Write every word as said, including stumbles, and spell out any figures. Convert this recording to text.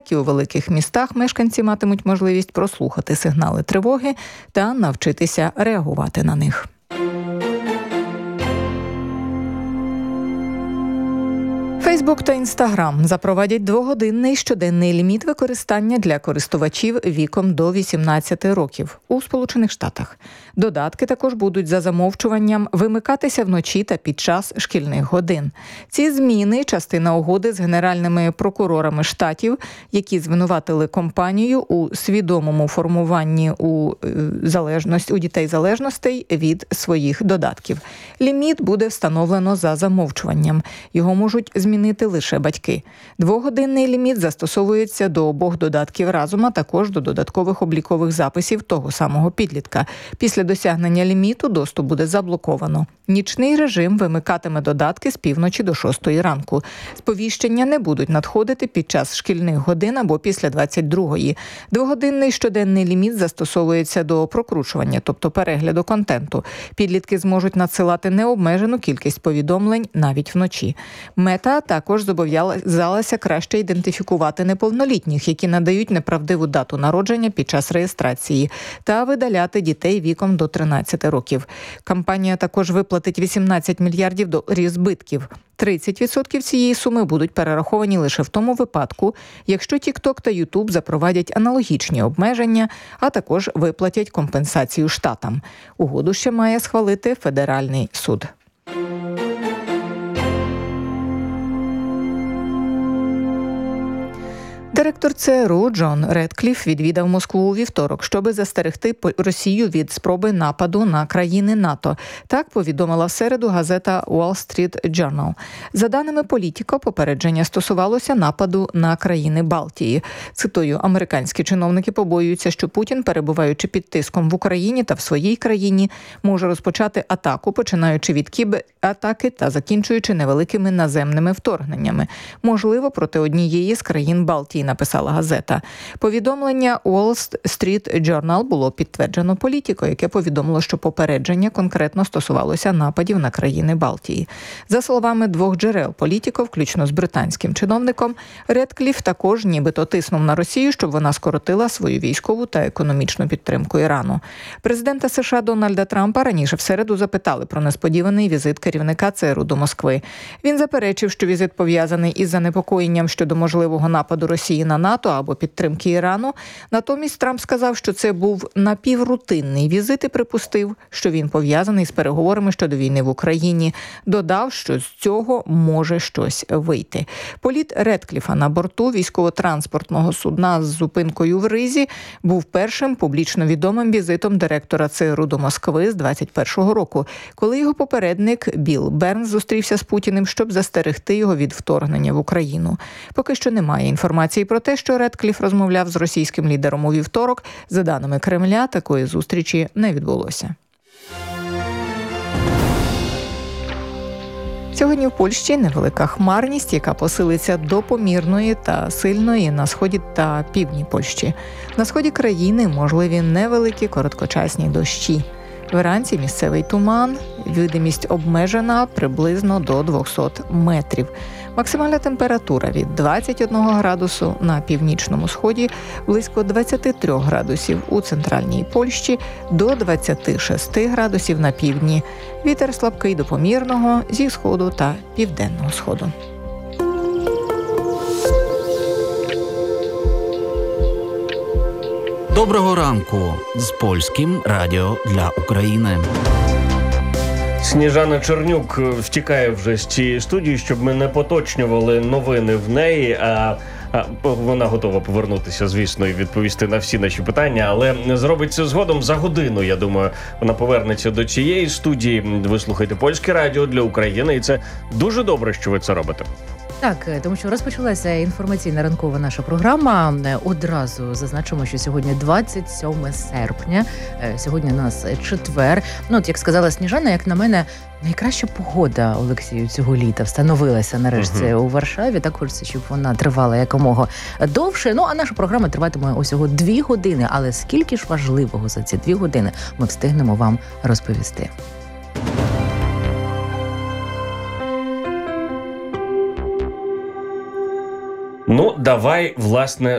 І у великих містах мешканці матимуть можливість прослухати сигнали тривоги та навчитися реагувати на них. Фейсбук та Інстаграм запровадять двогодинний щоденний ліміт використання для користувачів віком до вісімнадцяти років у Сполучених Штатах. Додатки також будуть за замовчуванням вимикатися вночі та під час шкільних годин. Ці зміни – частина угоди з генеральними прокурорами штатів, які звинуватили компанію у свідомому формуванні у залежності у дітей залежностей від своїх додатків. Ліміт буде встановлено за замовчуванням. Його можуть змінити лише батьки. Двогодинний ліміт застосовується до обох додатків разом, а також до додаткових облікових записів того самого підлітка. Після досягнення ліміту доступ буде заблоковано. Нічний режим вимикатиме додатки з півночі до шостої ранку. Сповіщення не будуть надходити під час шкільних годин або після двадцять другої. Двогодинний щоденний ліміт застосовується до прокручування, тобто перегляду контенту. Підлітки зможуть надсилати необмежену кількість повідомлень навіть вночі. Мета також зобов'язалася краще ідентифікувати неповнолітніх, які надають неправдиву дату народження під час реєстрації, та видаляти дітей віком до тринадцяти років. Компанія також виплатить вісімнадцять мільярдів доларів збитків. тридцять відсотків цієї суми будуть перераховані лише в тому випадку, якщо TikTok та YouTube запровадять аналогічні обмеження, а також виплатять компенсацію штатам. Угоду ще має схвалити федеральний суд. Директор ЦРУ Джон Редкліф відвідав Москву у вівторок, щоби застерегти Росію від спроби нападу на країни НАТО. Так повідомила в середу газета Wall Street Journal. За даними Політіко, попередження стосувалося нападу на країни Балтії. Цитую, американські чиновники побоюються, що Путін, перебуваючи під тиском в Україні та в своїй країні, може розпочати атаку, починаючи від кібератаки та закінчуючи невеликими наземними вторгненнями. Можливо, проти однієї з країн Балтії, написала газета. Повідомлення Wall Street Journal було підтверджено Політіко, яке повідомило, що попередження конкретно стосувалося нападів на країни Балтії. За словами двох джерел Політіко, включно з британським чиновником, Редкліф також нібито тиснув на Росію, щоб вона скоротила свою військову та економічну підтримку Ірану. Президента США Дональда Трампа раніше в середу запитали про несподіваний візит керівника ЦРУ до Москви. Він заперечив, що візит пов'язаний із занепокоєнням щодо можливого нападу Росії на НАТО або підтримки Ірану. Натомість Трамп сказав, що це був напіврутинний візит і припустив, що він пов'язаний з переговорами щодо війни в Україні. Додав, що з цього може щось вийти. Політ Редкліфа на борту військово-транспортного судна з зупинкою в Ризі був першим публічно відомим візитом директора ЦРУ до Москви з двадцять першого року, коли його попередник Білл Бернс зустрівся з Путіним, щоб застерегти його від вторгнення в Україну. Поки що немає інформації про те, що Редкліф розмовляв з російським лідером у вівторок. За даними Кремля, такої зустрічі не відбулося. Сьогодні в Польщі невелика хмарність, яка посилиться до помірної та сильної на сході та півдні Польщі. На сході країни можливі невеликі короткочасні дощі. Вранці місцевий туман, видимість обмежена приблизно до двісті метрів. Максимальна температура від двадцять одного градусу на північному сході, близько двадцять три градусів у центральній Польщі, до двадцять шість градусів на півдні. Вітер слабкий до помірного зі сходу та південного сходу. Доброго ранку з Польським радіо для України. Сніжана Чернюк втікає вже з цієї студії, щоб ми не поточнювали новини в неї, а А, вона готова повернутися, звісно, і відповісти на всі наші питання, але зробить це згодом за годину, я думаю. Вона повернеться до цієї студії. Ви слухаєте Польське радіо для України, і це дуже добре, що ви це робите. Так, тому що розпочалася інформаційна ранкова наша програма. Одразу зазначимо, що сьогодні двадцять сьоме серпня, сьогодні у нас четвер. Ну, от, як сказала Сніжана, як на мене, найкраща погода, Олексію, цього літа встановилася нарешті uh-huh. у Варшаві. Так хочеться, щоб вона тривала якомога довше. Ну, а наша програма триватиме усього дві години. Але скільки ж важливого за ці дві години ми встигнемо вам розповісти. Ну, давай, власне,